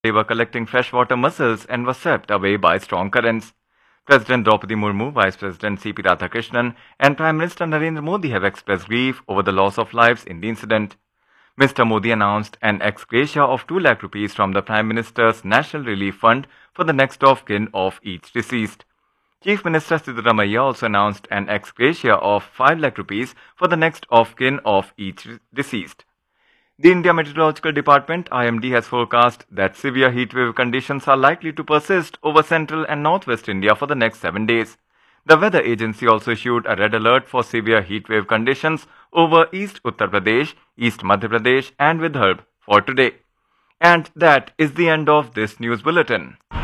They were collecting freshwater mussels and were swept away by strong currents. President Draupadi Murmu, Vice President C.P. Radhakrishnan, and Prime Minister Narendra Modi have expressed grief over the loss of lives in the incident. Mr. Modi announced an ex gratia of 2 lakh rupees from the Prime Minister's National Relief Fund for the next of kin of each deceased. Chief Minister Siddaramaiah also announced an ex gratia of 5 lakh rupees for the next of kin of each deceased. The India Meteorological Department IMD has forecast that severe heatwave conditions are likely to persist over central and northwest India for the next 7 days. The weather agency also issued a red alert for severe heatwave conditions over East Uttar Pradesh, East Madhya Pradesh and Vidarbha for today. And that is the end of this news bulletin.